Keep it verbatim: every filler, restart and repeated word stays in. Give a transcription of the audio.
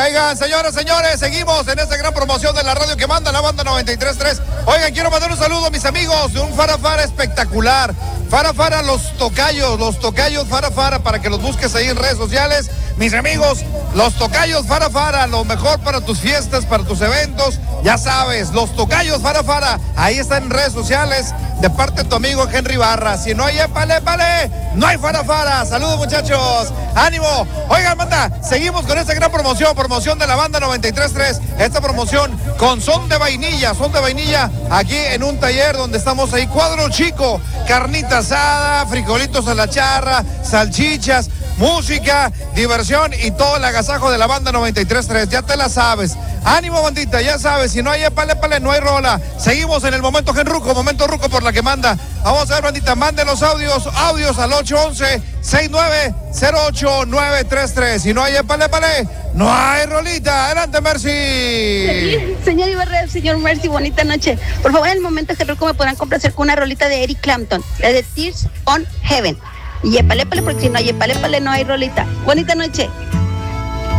Oigan, señoras, señores, seguimos en esta gran promoción de la radio que manda la banda noventa y tres tres. Oigan, quiero mandar un saludo a mis amigos de un Fara Fara espectacular. Fara Fara, los tocayos, los tocayos Fara Fara, para que los busques ahí en redes sociales. Mis amigos, los tocayos Fara Fara, lo mejor para tus fiestas, para tus eventos. Ya sabes, los tocayos Fara Fara, ahí están en redes sociales, de parte de tu amigo Henry Barra. Si no hay épale, épale, no hay Fara Fara. Saludos, muchachos, ánimo. Oigan, manda, seguimos con esta gran promoción, promoción de la banda noventa y tres tres. Esta promoción con son de vainilla, son de vainilla, aquí en un taller donde estamos ahí, cuadro chico, carnita asada, frijolitos a la charra, salchichas, música, diversión y todo el agasajo de la banda noventa y tres tres. Ya te la sabes. Ánimo, bandita, ya sabes, si no hay épale, épale, no hay rola. Seguimos en el momento genruco, momento ruco por la que manda. Vamos a ver, bandita, manden los audios, audios al ocho once, sesenta y nueve, cero ocho nueve tres tres. Si no hay épale, épale, no hay rolita. Adelante, Mercy. Sí, señor Ibarra, señor Mercy, bonita noche. Por favor, en el momento genruco me podrán complacer con una rolita de Eric Clapton, la de Tears on Heaven. Y épale, épale, porque si no hay épale, épale, no hay rolita. Bonita noche.